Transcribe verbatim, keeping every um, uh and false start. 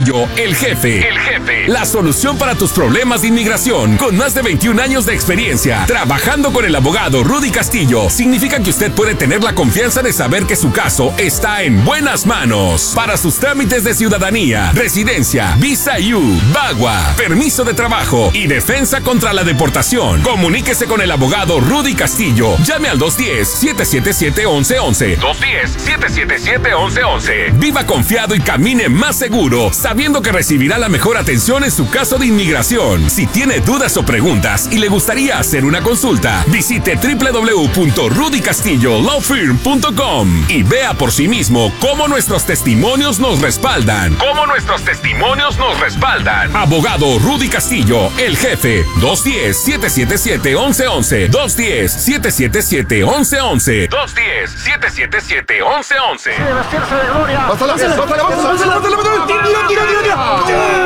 Castillo, el jefe. El jefe. La solución para tus problemas de inmigración. Con más de veintiún años de experiencia, trabajando con el abogado Rudy Castillo, significa que usted puede tener la confianza de saber que su caso está en buenas manos. Para sus trámites de ciudadanía, residencia, visa U, VAWA, permiso de trabajo y defensa contra la deportación, comuníquese con el abogado Rudy Castillo. Llame al dos uno cero, siete siete siete, once once. dos uno cero, siete siete siete, once once. Viva confiado y camine más seguro, sabiendo que recibirá la mejor atención en su caso de inmigración. Si tiene dudas o preguntas y le gustaría hacer una consulta, visite doble u doble u doble u punto rudy castillo law firm punto com y vea por sí mismo cómo nuestros testimonios nos respaldan. Cómo nuestros testimonios nos respaldan. Abogado Rudy Castillo, el jefe. dos uno cero, siete siete siete, once once. dos uno cero, siete siete siete, once once. dos uno cero, siete siete siete, once once. Debe vestirse de gloria. ¡Pásala, pásala, pásala, pásala, pásala, pásala!